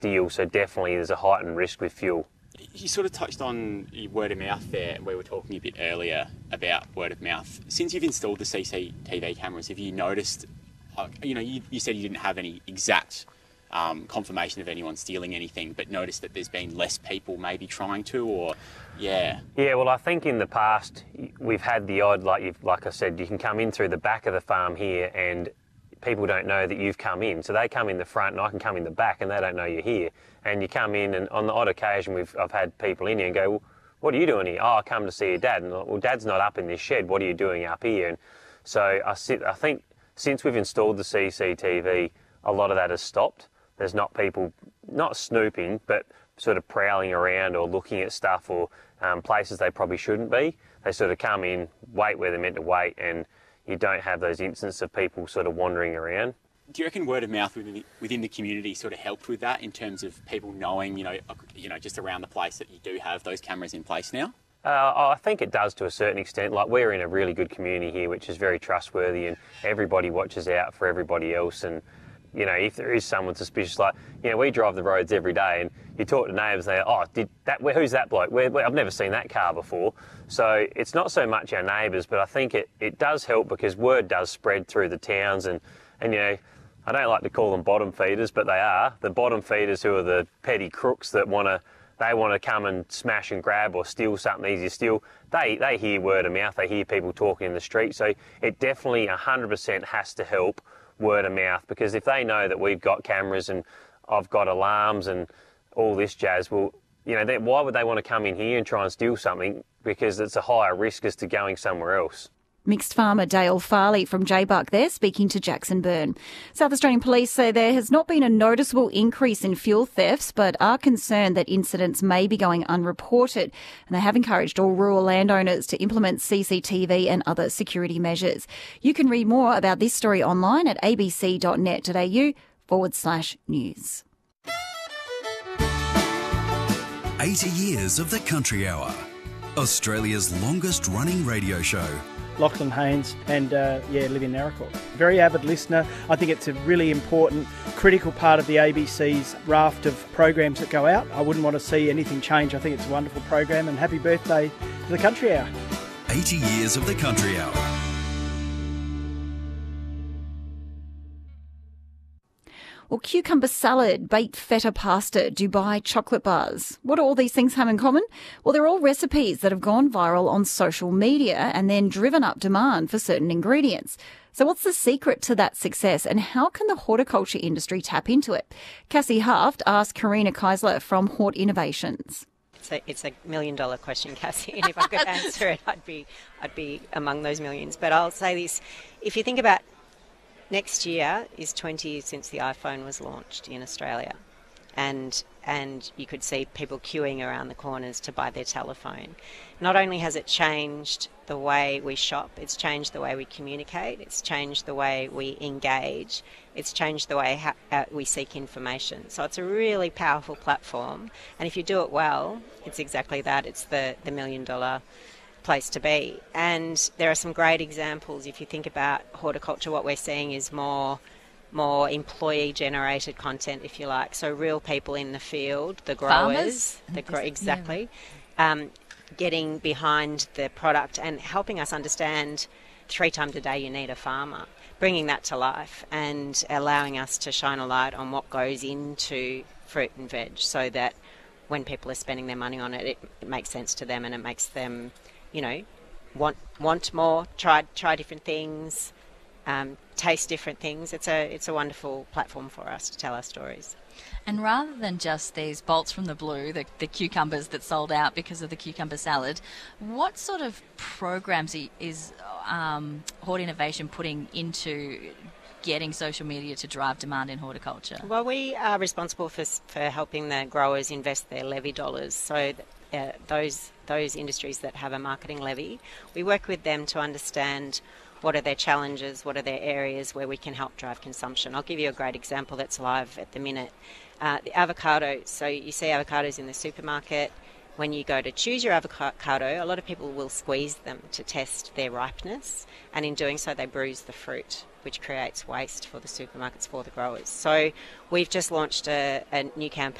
deal, so definitely there's a heightened risk with fuel. You sort of touched on word of mouth there. We were talking a bit earlier about word of mouth. Since you've installed the CCTV cameras, have you noticed, you said you didn't have any exact confirmation of anyone stealing anything, but noticed that there's been less people maybe trying to, or, yeah? Yeah, well, I think in the past we've had the odd, like I said, you can come in through the back of the farm here and people don't know that you've come in. So they come in the front and I can come in the back and they don't know you're here. And you come in, and on the odd occasion I've had people in here and go, well, what are you doing here? Oh, I come to see your dad. And I'm like, well, Dad's not up in this shed. What are you doing up here? And so I think since we've installed the CCTV, a lot of that has stopped. There's not people, not snooping, but sort of prowling around or looking at stuff or places they probably shouldn't be. They sort of come in, wait where they're meant to wait, and you don't have those instances of people sort of wandering around. Do you reckon word of mouth within the community sort of helped with that in terms of people knowing, just around the place that you do have those cameras in place now? I think it does to a certain extent. Like, we're in a really good community here, which is very trustworthy, and everybody watches out for everybody else. And, if there is someone suspicious, we drive the roads every day, and you talk to neighbours, and they're, who's that bloke? I've never seen that car before. So it's not so much our neighbours, but I think it does help because word does spread through the towns, and I don't like to call them bottom feeders, but they are. The bottom feeders who are the petty crooks that want to come and smash and grab or steal something easy to steal. They hear word of mouth. They hear people talking in the street. So it definitely 100% has to help word of mouth, because if they know that we've got cameras and I've got alarms and all this jazz, well, why would they want to come in here and try and steal something? Because it's a higher risk as to going somewhere else. Mixed farmer Dale Farley from J-Buck there, speaking to Jackson Byrne. South Australian Police say there has not been a noticeable increase in fuel thefts, but are concerned that incidents may be going unreported. And they have encouraged all rural landowners to implement CCTV and other security measures. You can read more about this story online at abc.net.au/news. 80 years of the Country Hour, Australia's longest running radio show. Lachlan Haynes, and live in Naracoorte. Very avid listener. I think it's a really important, critical part of the ABC's raft of programs that go out. I wouldn't want to see anything change. I think it's a wonderful program, and happy birthday to the Country Hour. 80 years of the Country Hour. Well, cucumber salad, baked feta pasta, Dubai chocolate bars. What do all these things have in common? Well, they're all recipes that have gone viral on social media and then driven up demand for certain ingredients. So what's the secret to that success, and how can the horticulture industry tap into it? Cassie Haft asked Karina Keisler from Hort Innovations. It's a $1 million question, Cassie, and if I could answer it, I'd be among those millions. But I'll say this: if you think about next year is 20 years since the iPhone was launched in Australia, and you could see people queuing around the corners to buy their telephone. Not only has it changed the way we shop, it's changed the way we communicate, it's changed the way we engage, it's changed the way we seek information. So it's a really powerful platform, and if you do it well, it's exactly that. It's the $1 million place to be. And there are some great examples. If you think about horticulture, what we're seeing is more employee generated content, if you like. So real people in the field, the growers, exactly, getting behind the product and helping us understand 3 times a day you need a farmer, bringing that to life and allowing us to shine a light on what goes into fruit and veg, so that when people are spending their money on it, it makes sense to them, and it makes them want more, try different things, taste different things. It's a wonderful platform for us to tell our stories. And rather than just these bolts from the blue, the cucumbers that sold out because of the cucumber salad, what sort of programs is Hort Innovation putting into getting social media to drive demand in horticulture? Well, we are responsible for helping the growers invest their levy dollars. So those industries that have a marketing levy, we work with them to understand what are their challenges, what are their areas where we can help drive consumption. I'll give you a great example that's live at the minute. The avocado. So you see avocados in the supermarket. When you go to choose your avocado, a lot of people will squeeze them to test their ripeness, and in doing so they bruise the fruit. which creates waste for the supermarkets, for the growers. So we've just launched a new campaign